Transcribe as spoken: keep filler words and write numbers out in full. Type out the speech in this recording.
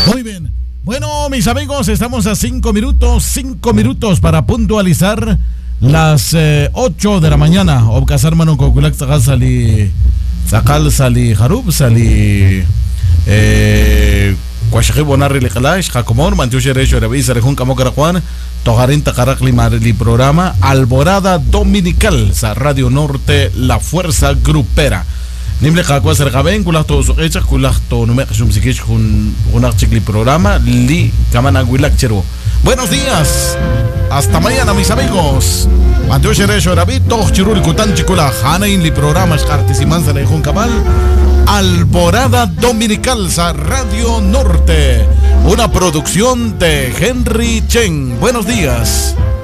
Muy bien. Bueno, mis amigos, estamos a cinco minutos, cinco minutos para puntualizar las eh, ocho de la mañana. Obkasar mano kokulak sakal sali sakal sali harub sali eh kwashiki bonarri liqalash hakomor mantushe resho revisa rejun kamokarajuan togarin takarakli marli programa Alborada Dominical sa Radio Norte, la fuerza grupera. Nimle kakwa sergaben kulah to suqecha kulah to nume shumsikich kun unak chikli programa li kaman agwilak chero. Buenos días. Hasta mañana, mis amigos. Mateo Sheresho Rabito Chirul Kutan Chikula Hanain li programa Skartisimanza le Jun Cabal Alborada Dominical sa Radio Norte. Una producción de Henry Chen. Buenos días.